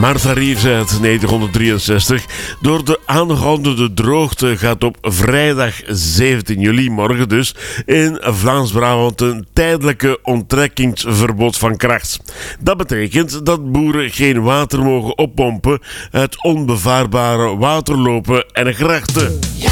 Martha Reeves uit 1963. Door de aanhoudende droogte gaat op vrijdag 17 juli, morgen dus, in Vlaams-Brabant een tijdelijke onttrekkingsverbod van kracht. Dat betekent dat boeren geen water mogen oppompen uit onbevaarbare waterlopen en grachten.